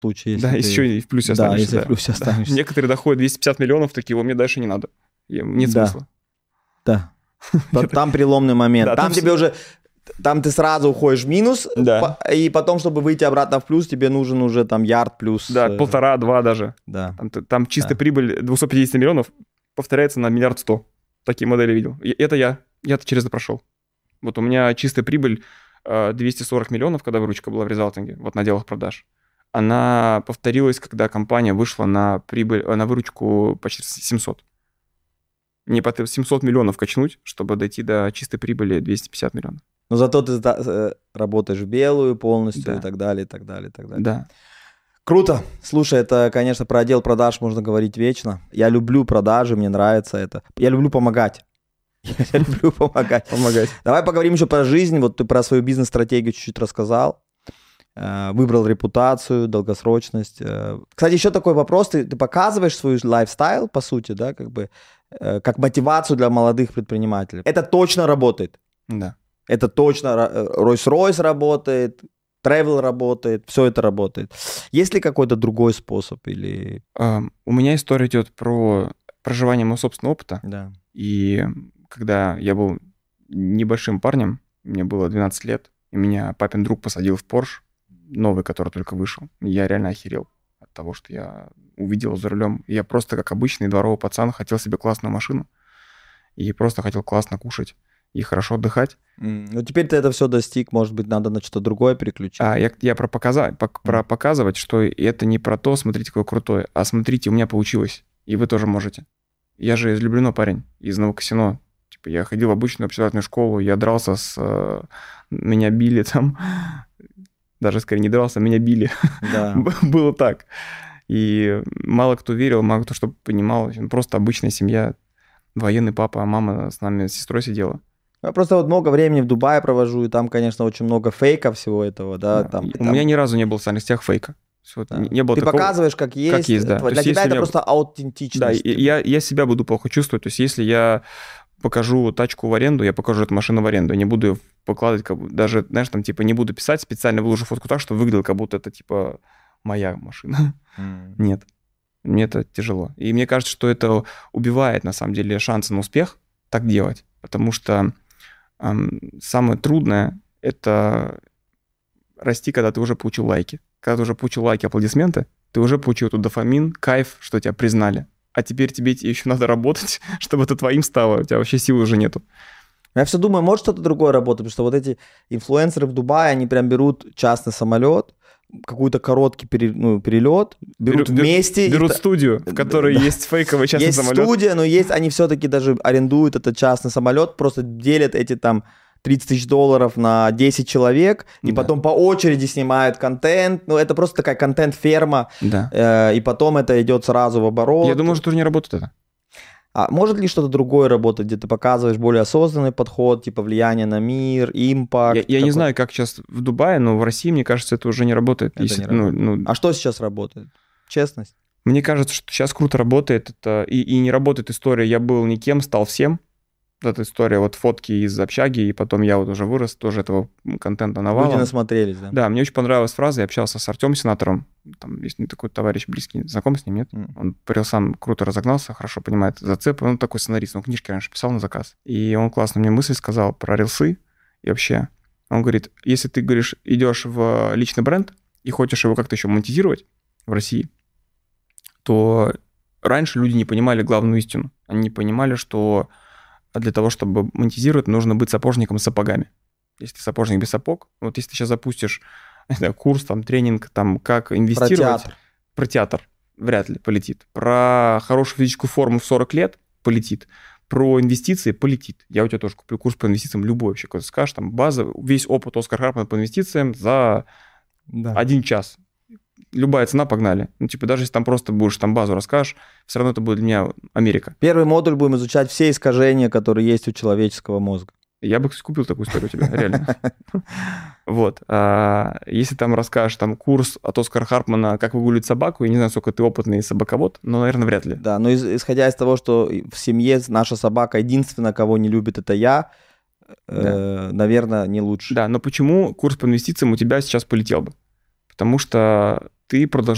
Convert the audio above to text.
случае, если Да, ты... еще и в плюсе Да, останешься. если в плюсе останешься. Некоторые доходят 250 миллионов, такие, мне дальше не надо. Нет смысла. Да. Там переломный момент. Да, там тебе уже... Там ты сразу уходишь в минус, да. И потом, чтобы выйти обратно в плюс, тебе нужен уже там ярд плюс... Да, 1,5-2 даже. Да. Там чистая прибыль 250 миллионов повторяется на 1 100 000 000. Такие модели видел. И это я-то через это прошел. Вот у меня чистая прибыль 240 миллионов, когда выручка была в резалтинге, вот на делах продаж. Она повторилась, когда компания вышла на выручку почти 700. Мне по 700 миллионов качнуть, чтобы дойти до чистой прибыли 250 миллионов. Но зато ты работаешь в белую полностью, и так далее, и так далее, и так далее. Да. Круто. Слушай, это, конечно, про отдел продаж можно говорить вечно. Я люблю продажи, мне нравится это. Я люблю помогать. Я люблю помогать. Давай поговорим еще про жизнь. Вот ты про свою бизнес-стратегию чуть-чуть рассказал. Выбрал репутацию, долгосрочность. Кстати, еще такой вопрос. Ты показываешь свой лайфстайл, по сути, да, как мотивацию для молодых предпринимателей. Это точно работает. Да. Это точно. Rolls-Royce работает, Travel работает, все это работает. Есть ли какой-то другой способ? Или... У меня история идет про проживание моего собственного опыта. Да. И когда я был небольшим парнем, мне было 12 лет, и меня папин друг посадил в Porsche, новый, который только вышел. Я реально охерел от того, что я увидел за рулем. Я просто, как обычный дворовый пацан, хотел себе классную машину. И просто хотел классно кушать и хорошо отдыхать. Ну, теперь ты это все достиг, может быть, надо на что-то другое переключить. Я про показывать, что это не про то, смотрите, какой крутой, а смотрите, у меня получилось, и вы тоже можете. Я же из Люблино парень, из Новокосино. Типа, я ходил в обычную общеобразовательную школу, я дрался меня били там. Даже, скорее, не дрался, меня били. Да. Было так. И мало кто верил, мало кто что понимал. Просто обычная семья, военный папа, а мама с нами, с сестрой сидела. Я просто вот много времени в Дубае провожу, и там, конечно, очень много фейка всего этого, да. У меня ни разу не было в социальных сетях фейка. Да. Не было ты такого, показываешь, как есть. да. Для тебя это просто аутентичность. Да, я себя буду плохо чувствовать. То есть если я покажу тачку в аренду, я покажу эту машину в аренду. Я не буду ее покладывать, даже, знаешь, там, типа, не буду писать, специально выложу фотку так, что выглядело, как будто это, типа, моя машина. Нет. Мне это тяжело. И мне кажется, что это убивает, на самом деле, шансы на успех так делать. Потому что самое трудное — это расти, когда ты уже получил лайки. Когда ты уже получил лайки, аплодисменты, ты уже получил тут дофамин, кайф, что тебя признали. А теперь тебе еще надо работать, чтобы это твоим стало. У тебя вообще силы уже нету. Я все думаю, может что-то другое работать, потому что вот эти инфлюенсеры в Дубае, они прям берут частный самолет, какой-то короткий перелет, берут вместе. Берут студию, в которой есть фейковый частный самолет. Есть студия, но они все-таки даже арендуют этот частный самолет, просто делят эти там $30 000 на 10 человек, и потом по очереди снимают контент. Ну, это просто такая контент-ферма, и потом это идет сразу в оборот. Я думаю, что тоже не работает это. А может ли что-то другое работать, где ты показываешь более осознанный подход, типа влияние на мир, импакт? Я не знаю, как сейчас в Дубае, но в России, мне кажется, это уже не работает. А что сейчас работает? Честность? Мне кажется, что сейчас круто работает. И не работает история «я был никем, стал всем». Эта история, вот фотки из общаги, и потом я вот уже вырос, тоже этого контента навалом. Люди насмотрелись, да? Да, мне очень понравилась фраза, я общался с Артемом Сенатором, там есть такой товарищ близкий, знаком с ним, нет? Он сам круто разогнался, хорошо понимает зацепы, он такой сценарист, он книжки раньше писал на заказ. И он классно мне мысль сказал про рилсы и вообще. Он говорит, если ты, говоришь, идешь в личный бренд и хочешь его как-то еще монетизировать в России, то раньше люди не понимали главную истину. Они не понимали, что для того, чтобы монетизировать, нужно быть сапожником с сапогами. Если ты сапожник без сапог, вот если ты сейчас запустишь курс, там, тренинг, там, как инвестировать... Про театр вряд ли полетит. Про хорошую физическую форму в 40 лет полетит. Про инвестиции полетит. Я у тебя тоже куплю курс по инвестициям любой вообще. Когда скажешь, там, база, весь опыт Оскар Харпмана по инвестициям за 1 час. Любая цена, погнали. Ну, типа, даже если там просто будешь там базу расскажешь, все равно это будет для меня Америка. Первый модуль будем изучать все искажения, которые есть у человеческого мозга. Я бы купил такую историю у тебя, реально. Вот. Если там расскажешь там курс от Оскара Харпмана «Как выгуливать собаку», я не знаю, сколько ты опытный собаковод, но, наверное, вряд ли. Да, но исходя из того, что в семье наша собака единственная, кого не любит, это я, наверное, не лучше. Да, но почему курс по инвестициям у тебя сейчас полетел бы? Потому что ты продолжаешь